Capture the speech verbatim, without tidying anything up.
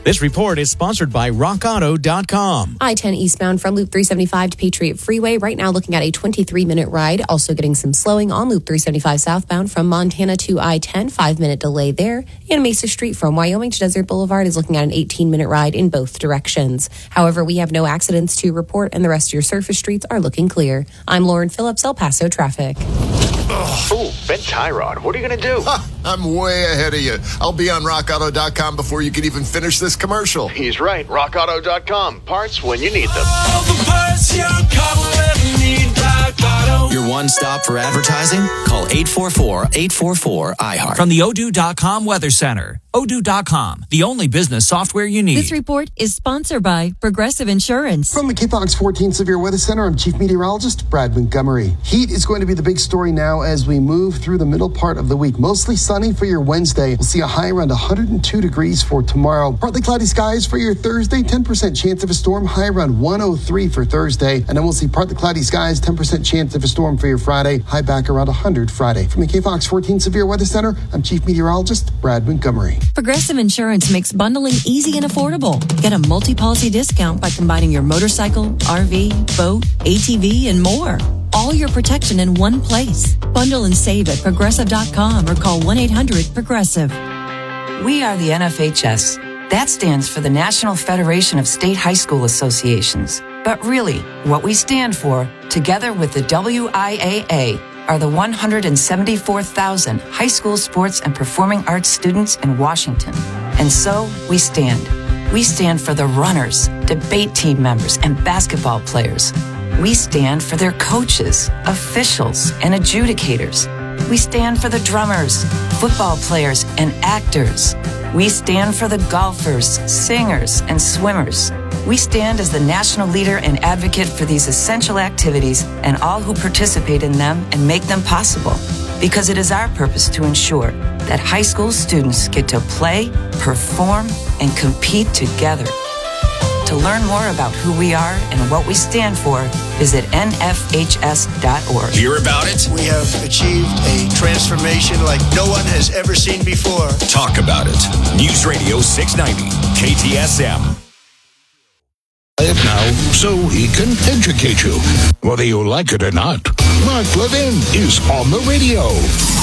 This report is sponsored by rock auto dot com. I ten eastbound from Loop three seventy-five to Patriot Freeway. Right now looking at a twenty-three minute ride. Also getting some slowing on Loop three seventy-five southbound from Montana to I ten. Five minute delay there. And Mesa Street from Wyoming to Desert Boulevard is looking at an eighteen minute ride in both directions. However, we have no accidents to report and the rest of your surface streets are looking clear. I'm Lauren Phillips, El Paso Traffic. Ooh, Ben Tyrod, what are you going to do? Ha, I'm way ahead of you. I'll be on rock auto dot com before you can even finish this commercial. He's right, rock auto dot com. Parts when you need them. All the parts your car will ever need, Rock Auto. Your one stop for advertising? Call eight four four, eight four four, I heart. From the Odoo dot com Weather Center. Odoo dot com, the only business software you need. This report is sponsored by Progressive Insurance. From the K Fox fourteen Severe Weather Center, I'm Chief Meteorologist Brad Montgomery. Heat is going to be the big story now as we move through the middle part of the week. Mostly sunny for your Wednesday. We'll see a high around one hundred two degrees for tomorrow. Partly cloudy skies for your Thursday. ten percent chance of a storm, high around one oh three for Thursday. And then we'll see partly cloudy skies, ten percent chance of a storm for your Friday, high back around one hundred Friday. From the K Fox fourteen Severe Weather Center, I'm Chief Meteorologist Brad Montgomery. Progressive Insurance makes bundling easy and affordable. Get a multi-policy discount by combining your motorcycle, R V, boat, A T V, and more. All your protection in one place. Bundle and save at progressive dot com or call one eight hundred progressive. We are the N F H S. That stands for the National Federation of State High School Associations. But really, what we stand for, together with the W I A A, are the one hundred seventy-four thousand high school sports and performing arts students in Washington. And so, we stand. We stand for the runners, debate team members, and basketball players. We stand for their coaches, officials, and adjudicators. We stand for the drummers, football players, and actors. We stand for the golfers, singers, and swimmers. We stand as the national leader and advocate for these essential activities and all who participate in them and make them possible. Because it is our purpose to ensure that high school students get to play, perform, and compete together. To learn more about who we are and what we stand for, visit N F H S dot org. Hear about it? We have achieved a transformation like no one has ever seen before. Talk about it. News Radio six ninety, K T S M. Now, so he can educate you, whether you like it or not. Mark Levin is on the radio.